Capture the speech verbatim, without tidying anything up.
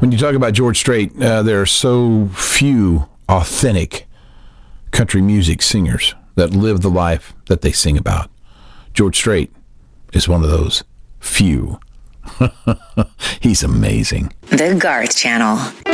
When you talk about George Strait, uh, there are so few authentic country music singers that live the life that they sing about. George Strait is one of those few. He's amazing. The Garth Channel.